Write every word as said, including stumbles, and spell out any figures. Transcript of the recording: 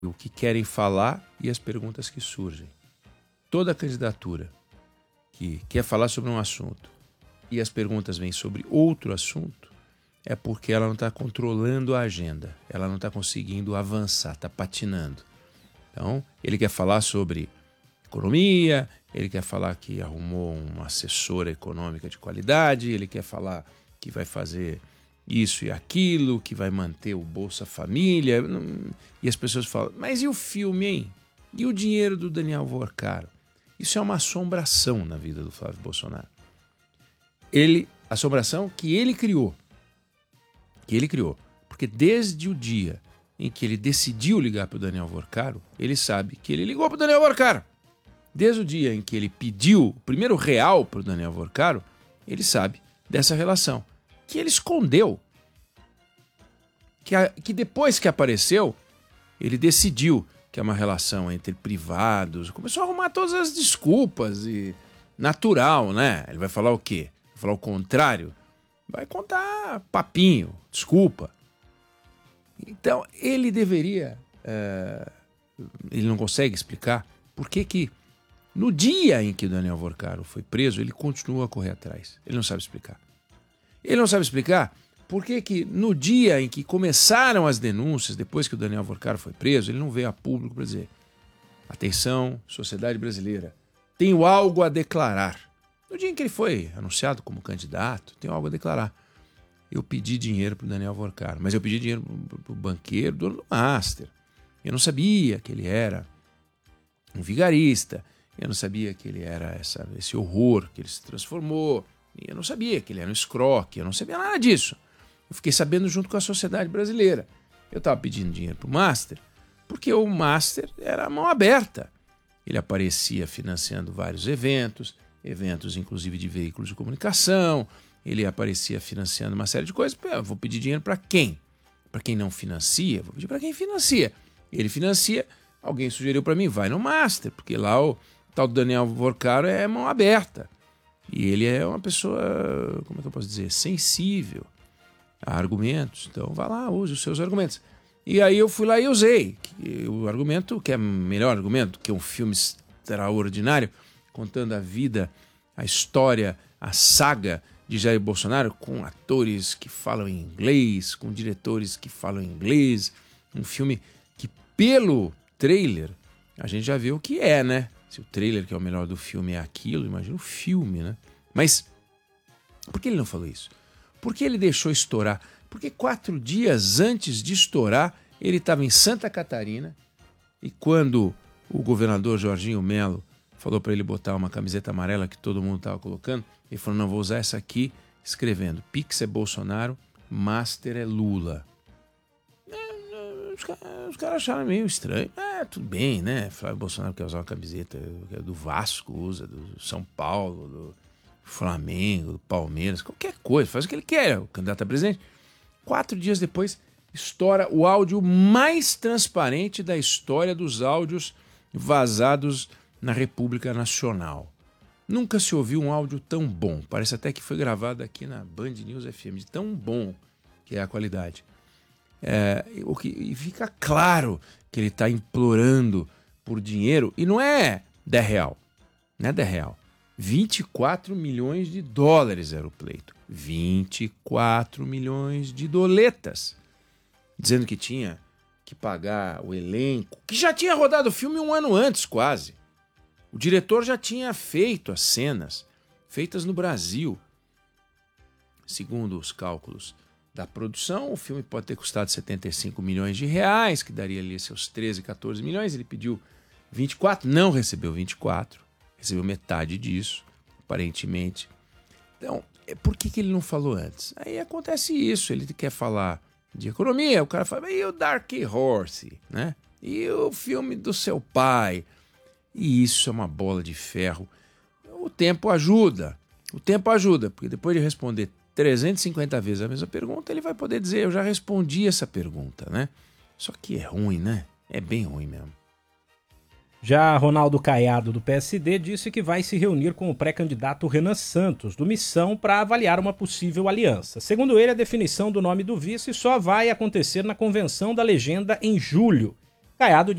o que querem falar e as perguntas que surgem. Toda candidatura que quer falar sobre um assunto e as perguntas vêm sobre outro assunto é porque ela não está controlando a agenda, ela não está conseguindo avançar, está patinando. Então, ele quer falar sobre economia, ele quer falar que arrumou uma assessora econômica de qualidade, ele quer falar que vai fazer isso e aquilo, que vai manter o Bolsa Família. E as pessoas falam, mas e o filme, hein? E o dinheiro do Daniel Vorcaro? Isso é uma assombração na vida do Flávio Bolsonaro. Ele, assombração que ele criou. Que ele criou. Porque desde o dia em que ele decidiu ligar para o Daniel Vorcaro, ele sabe que ele ligou para o Daniel Vorcaro. Desde o dia em que ele pediu o primeiro real para o Daniel Vorcaro, ele sabe dessa relação. Que ele escondeu. Que, a, que depois que apareceu, ele decidiu que é uma relação entre privados. Começou a arrumar todas as desculpas. E natural, né? Ele vai falar o quê? Vai falar o contrário? Vai contar papinho, desculpa. Então, ele deveria... É, ele não consegue explicar por que que no dia em que o Daniel Vorcaro foi preso, ele continua a correr atrás. Ele não sabe explicar. Ele não sabe explicar por que que no dia em que começaram as denúncias, depois que o Daniel Vorcaro foi preso, ele não veio a público para dizer: atenção, sociedade brasileira, tenho algo a declarar. No dia em que ele foi anunciado como candidato, tenho algo a declarar. Eu pedi dinheiro para o Daniel Vorcaro, mas eu pedi dinheiro para o banqueiro, dono do Master. Eu não sabia que ele era um vigarista. Eu não sabia que ele era essa, esse horror que ele se transformou. Eu não sabia que ele era um escroque. Eu não sabia nada disso. Eu fiquei sabendo junto com a sociedade brasileira. Eu estava pedindo dinheiro para o Master porque o Master era a mão aberta. Ele aparecia financiando vários eventos, eventos inclusive de veículos de comunicação. Ele aparecia financiando uma série de coisas. Eu vou pedir dinheiro para quem? Para quem não financia? Vou pedir para quem financia. Ele financia. Alguém sugeriu para mim, vai no Master, porque lá o tal do Daniel Vorcaro é mão aberta. E ele é uma pessoa, como é que eu posso dizer, sensível a argumentos. Então vá lá, use os seus argumentos. E aí eu fui lá e usei. O argumento, que é o melhor argumento, que é um filme extraordinário, contando a vida, a história, a saga de Jair Bolsonaro, com atores que falam inglês, com diretores que falam inglês. Um filme que, pelo trailer, a gente já vê o que é, né? Se o trailer, que é o melhor do filme, é aquilo, imagina o filme, né? Mas por que ele não falou isso? Por que ele deixou estourar? Porque quatro dias antes de estourar, ele estava em Santa Catarina e quando o governador Jorginho Melo falou para ele botar uma camiseta amarela que todo mundo estava colocando, ele falou, não, vou usar essa aqui, escrevendo, Pix é Bolsonaro, Master é Lula. Os caras, os caras acharam meio estranho. É, tudo bem, né? Flávio Bolsonaro quer usar uma camiseta do Vasco, usa, do São Paulo, do Flamengo, do Palmeiras, qualquer coisa, faz o que ele quer, o candidato a presidente. Quatro dias depois, estoura o áudio mais transparente da história dos áudios vazados na República Nacional. Nunca se ouviu um áudio tão bom. Parece até que foi gravado aqui na Band News F M, de tão bom que é a qualidade. É, o que, e fica claro que ele está implorando por dinheiro, e não é dez real, não é dez real, vinte e quatro milhões de dólares era o pleito, vinte e quatro milhões de doletas, dizendo que tinha que pagar o elenco, que já tinha rodado o filme um ano antes quase, o diretor já tinha feito as cenas, feitas no Brasil, segundo os cálculos da produção, o filme pode ter custado setenta e cinco milhões de reais, que daria ali seus treze, catorze milhões. Ele pediu vinte e quatro, não recebeu vinte e quatro, recebeu metade disso, aparentemente. Então, por que que ele não falou antes? Aí acontece isso, ele quer falar de economia, o cara fala, e o Dark Horse, né? E o filme do seu pai? E isso é uma bola de ferro. O tempo ajuda, o tempo ajuda, porque depois de responder trezentas e cinquenta vezes a mesma pergunta, ele vai poder dizer, eu já respondi essa pergunta, né? Só que é ruim, né? É bem ruim mesmo. Já Ronaldo Caiado, do P S D, disse que vai se reunir com o pré-candidato Renan Santos, do Missão, para avaliar uma possível aliança. Segundo ele, a definição do nome do vice só vai acontecer na convenção da legenda em julho. Caiado